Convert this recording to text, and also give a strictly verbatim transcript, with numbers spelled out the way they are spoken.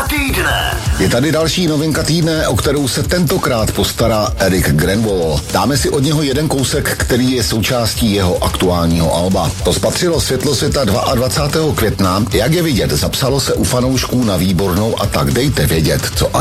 týdne. Je tady další novinka týdne, o kterou se tentokrát postará Eric Grenville. Dáme si od něho jeden kousek, který je součástí jeho aktuálního alba. To spatřilo světlo světa dvacátého druhého května. Jak je vidět, zapsalo se u fanoušků na výbornou a tak dejte vědět, co